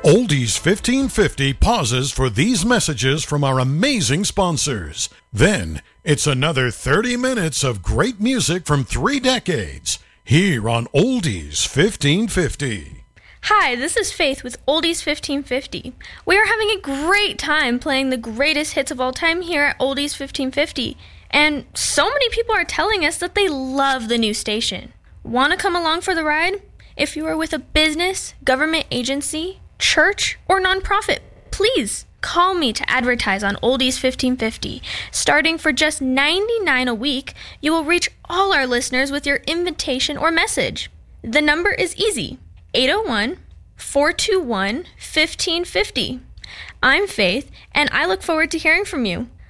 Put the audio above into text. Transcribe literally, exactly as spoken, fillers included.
Oldies fifteen fifty pauses for these messages from our amazing sponsors. Then, it's another thirty minutes of great music from three decades here on Oldies fifteen fifty. Hi, this is Faith with Oldies fifteen fifty. We are having a great time playing the greatest hits of all time here at Oldies fifteen fifty. And so many people are telling us that they love the new station. Want to come along for the ride? If you are with a business, government agency, church, or nonprofit, please call me to advertise on Oldies fifteen fifty. Starting for just ninety-nine dollars a week, you will reach all our listeners with your invitation or message. The number is easy, eight oh one, four two one, one five five oh. I'm Faith, and I look forward to hearing from you.